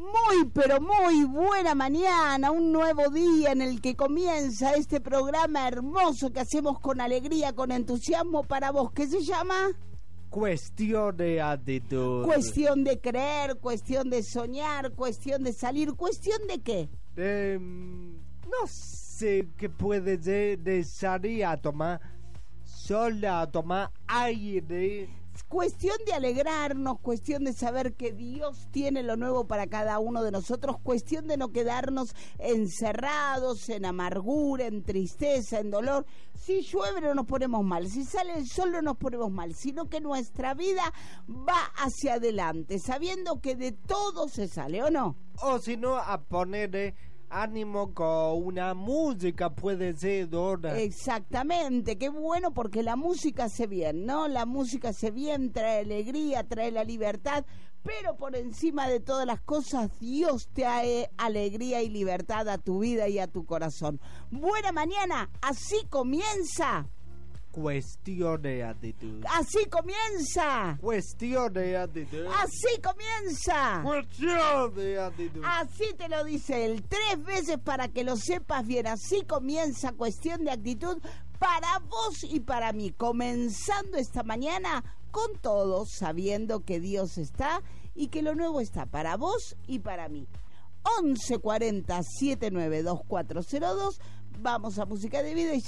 Muy, pero muy buena mañana, un nuevo día en el que comienza este programa hermoso que hacemos con alegría, con entusiasmo para vos, ¿qué se llama? Cuestión de actitud. Cuestión de creer, cuestión de soñar, cuestión de salir, ¿cuestión de qué? No sé qué puede ser de salir a tomar sola, a tomar aire. Cuestión de alegrarnos, cuestión de saber que Dios tiene lo nuevo para cada uno de nosotros, cuestión de no quedarnos encerrados en amargura, en tristeza, en dolor. Si llueve no nos ponemos mal, si sale el sol no nos ponemos mal, sino que nuestra vida va hacia adelante, sabiendo que de todo se sale, ¿o no? O si no, a poner ánimo con una música, puede ser, Dora. Exactamente, qué bueno, porque la música hace bien, ¿no? La música hace bien, trae alegría, trae la libertad, pero por encima de todas las cosas, Dios trae alegría y libertad a tu vida y a tu corazón. Buena mañana, así comienza. Cuestión de actitud. Así comienza. Cuestión de actitud. Así comienza. Cuestión de actitud. Así te lo dice él 3 veces para que lo sepas bien. Así comienza Cuestión de Actitud para vos y para mí. Comenzando esta mañana con todo, sabiendo que Dios está y que lo nuevo está para vos y para mí. 1140-792402. Vamos a música de vida y ya